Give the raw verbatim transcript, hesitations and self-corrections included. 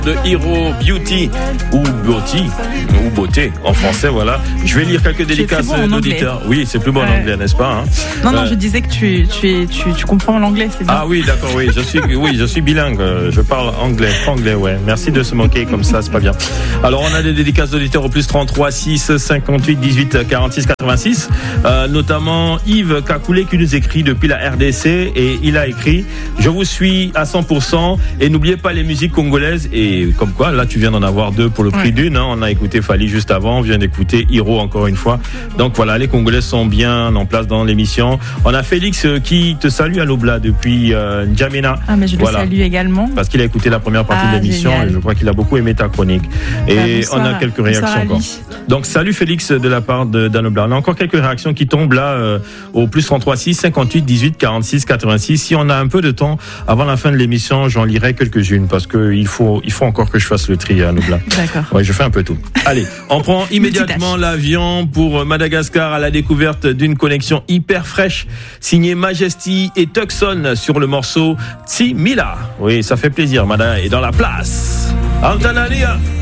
de Hero Beauty ou Beauty ou Beauté en français, voilà. Je vais lire quelques dédicaces bon d'auditeurs. Oui, c'est plus bon en ouais. anglais, n'est-ce pas hein Non, non, euh... je disais que tu, tu, es, tu, tu comprends l'anglais, c'est bien. Ah oui, d'accord, oui, je suis, oui, je suis bilingue. Je parle anglais, anglais, ouais. Merci de se moquer comme ça, c'est pas bien. Alors, on a des dédicaces d'auditeurs au plus trente-trois six cinquante-huit dix-huit quarante-six quatre-vingt-six, euh, notamment Yves Kakoulé qui nous écrit depuis la R D C et il a écrit « Je vous suis à cent pour cent et n'oubliez pas les musiques congolaises » et comme quoi, là, tu viens d'en avoir deux pour le prix ouais. d'une. Hein. On a écouté Fali juste avant, on vient d'écouter Hiro encore une fois. Donc voilà, les Congolais sont bien en place dans l'émission. On a Félix qui te salue à l'Obla depuis euh, N'Djamena. Ah, mais je le voilà. salue également. Parce qu'il a écouté la première partie ah, de l'émission génial. Et je crois qu'il a beaucoup aimé ta chronique. Et bah, bonsoir, on a quelques réactions encore. Donc salut Félix de la part de d'Anobla. On a encore quelques réactions qui tombent là euh, au plus trente-trois six cinquante-huit dix-huit quarante-six quatre-vingt-six. Si on a un peu de temps avant la fin de l'émission, j'en lirai quelques-unes parce que il faut il faut encore que je fasse le tri à Anobla. D'accord. Ouais, je fais un peu tout. Allez, on prend immédiatement l'avion pour Madagascar à la découverte d'une connexion hyper fraîche signée Majesty et Tucson sur le morceau Tsimila. Oui, ça fait plaisir. Mada est dans la place. Antanalia.